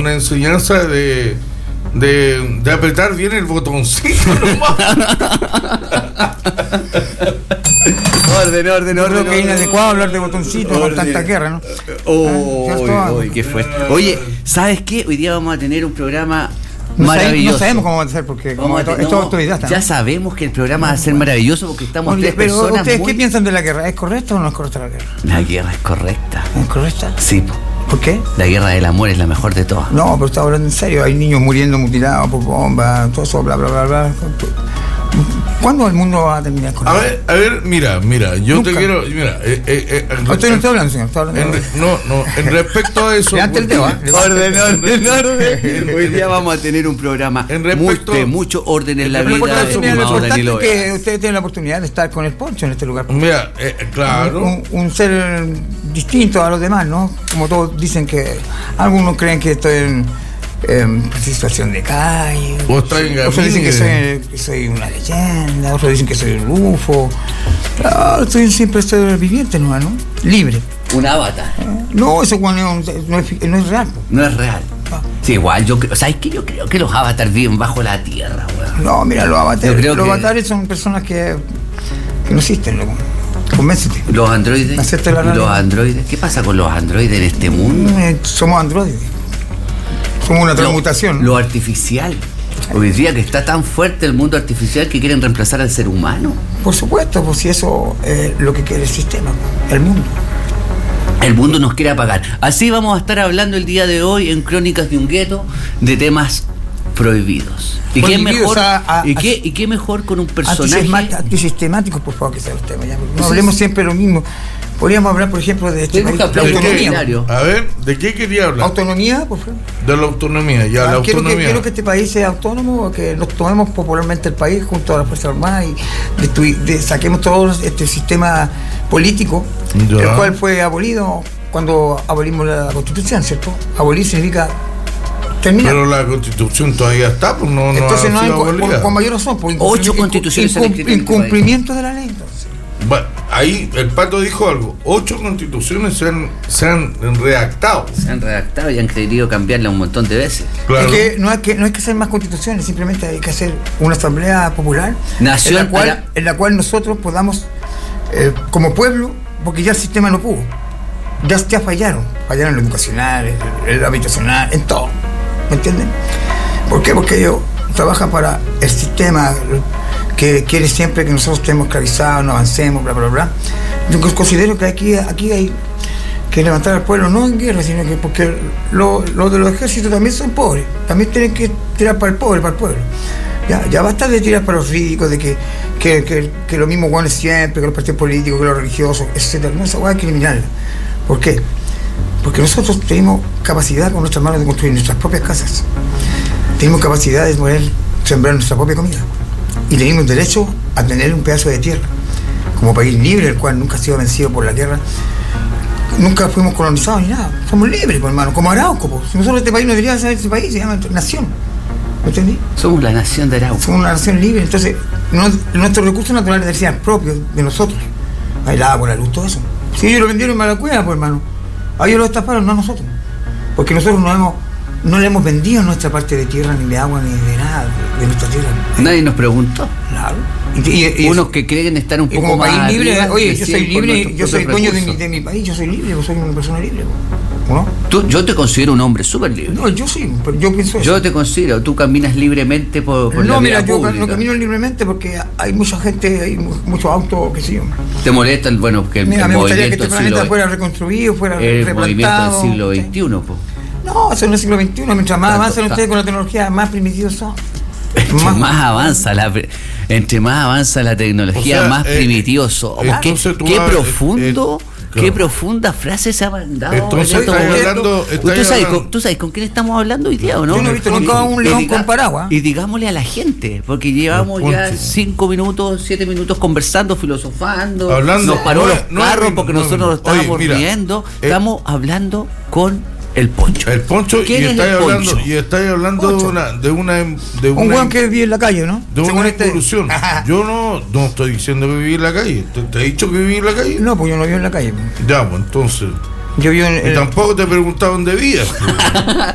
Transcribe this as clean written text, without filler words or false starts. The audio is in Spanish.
una enseñanza de apretar bien el botoncito. Orden. Que es inadecuado hablar de botoncitos con tanta guerra, ¿no? Qué fuerte. Oye, ¿sabes qué? Hoy día vamos a tener un programa maravilloso. No sabemos cómo va a ser porque es todo autodidacta. Ya sabemos que el programa va a ser maravilloso porque estamos tres personas. ¿Ustedes qué piensan de la guerra? ¿Es correcta o no es correcta la guerra? La guerra es correcta. ¿Es correcta? Sí. ¿Por qué? La guerra del amor es la mejor de todas. No, pero está hablando en serio. Hay niños muriendo mutilados por bombas, todo eso, bla, bla, bla, bla. ¿Cuándo el mundo va a terminar con eso? A ver, mira, yo nunca. Te quiero. Mira, usted no está hablando, señor. Está hablando en respecto a eso. Levante el dedo, Orden. Hoy día vamos a tener un programa de mucho orden en la vida. Lo importante es que ustedes tienen la oportunidad de estar con el Poncho en este lugar. Mira, claro. Un ser distinto a los demás, ¿no? Como todos dicen que. Algunos creen que estoy en situación de calle, otros dicen que soy una leyenda, otros dicen que soy un UFO. Siempre estoy viviente, ¿no? Libre. Un avatar. No, eso no es real. No es real. Sí, igual, ¿sabes qué? Yo creo que los avatars viven bajo la tierra, weón. No, mira, los avatares son personas que no existen, loco. Convéncete. Los androides. Los androides. ¿Qué pasa con los androides en este mundo? Somos androides. Somos una transmutación. Lo artificial. Hoy día que está tan fuerte el mundo artificial que quieren reemplazar al ser humano. Por supuesto, pues si eso es lo que quiere el sistema, el mundo. El mundo nos quiere apagar. Así vamos a estar hablando el día de hoy en Crónicas de un Gueto de temas prohibidos. ¿Y qué mejor? ¿Y qué mejor con un personaje antisistemático, por favor, que sea los temas? No hablemos siempre lo mismo. Podríamos hablar, por ejemplo, de este país, de autonomía. A ver, ¿de qué quería hablar? ¿Autonomía, por favor? De la autonomía, la autonomía. Quiero que este país sea autónomo, que nos tomemos popularmente el país junto a las Fuerzas Armadas y saquemos todo este sistema político, el cual fue abolido cuando abolimos la Constitución, ¿cierto? Abolir significa terminar. Pero la Constitución todavía está, pues no. Entonces no hay, con mayor razón, por 8 constituciones incumplimiento de la ley, entonces. Bueno, ahí el Pato dijo algo. 8 constituciones se han redactado. Se han redactado y han querido cambiarla un montón de veces. Claro. Es que no hay que hacer más constituciones, simplemente hay que hacer una asamblea popular en la cual nosotros podamos, como pueblo, porque ya el sistema no pudo. Ya fallaron en lo educacional, en lo habitacional, en todo. ¿Me entienden? ¿Por qué? Porque ellos trabajan para el sistema que quiere siempre que nosotros estemos esclavizados, no avancemos, bla, bla, bla. Yo considero que aquí hay que levantar al pueblo, no en guerra, sino que porque los de los ejércitos también son pobres, también tienen que tirar para el pobre, para el pueblo. Ya basta de tirar para los ricos, de que lo mismo guanes siempre, que los partidos políticos, que los religiosos, etcétera. No, esa hueá es criminal. ¿Por qué? Porque nosotros tenemos capacidad con nuestras manos de construir nuestras propias casas. Tenemos capacidad de poder sembrar nuestra propia comida. Y tenemos derecho a tener un pedazo de tierra. Como país libre, el cual nunca ha sido vencido por la guerra. Nunca fuimos colonizados ni nada. Somos libres, pues, hermano, como Arauco. Pues. Si nosotros este país no debería ser ese país, se llama nación. ¿Me entendí? Somos la nación de Arauco. Somos una nación libre. Entonces, nuestros recursos naturales deberían ser propios de nosotros. El agua, la luz, todo eso. Si ellos lo vendieron en Malacuea, pues, hermano. A ellos lo estafaron, no a nosotros. Porque nosotros no le hemos vendido nuestra parte de tierra, ni de agua, ni de nada, de nuestra tierra. Nadie nos preguntó. Claro. Y unos que creen estar un poco como más país libre, arriba, oye, yo soy libre, yo soy dueño de mi país, yo soy libre, yo soy una persona libre, ¿no? Yo te considero un hombre súper libre. No, yo sí, pero yo pienso eso. Yo te considero, tú caminas libremente por la vía pública. No camino libremente porque hay mucha gente, hay muchos autos, qué sé yo. ¿Te molesta el que me gustaría que este planeta fuera reconstruido, fuera replantado? El movimiento del siglo XXI, pues. No, eso no es el siglo XXI, mientras más avanzan ustedes con la tecnología, más primitivos son. Entre más avanza la tecnología, o sea, más primitivos somos. Qué profundo. Qué profunda frase se ha mandado. Entonces ¿Tú sabes con quién estamos hablando hoy día o no? Yo no he visto nunca un león con paraguas. Y digámosle a la gente, porque llevamos ya 5 minutos, 7 minutos conversando, filosofando. Nos paró los carros porque nosotros nos estábamos riendo. Estamos hablando con el Poncho. El Poncho, y estáis hablando de una un weón que vive en la calle, ¿no? De una evolución. Yo no estoy diciendo que viví en la calle. ¿Te he dicho que viví en la calle? No, pues yo no vivo en la calle. Ya, pues entonces. Yo vivo y tampoco te he preguntado dónde vivías.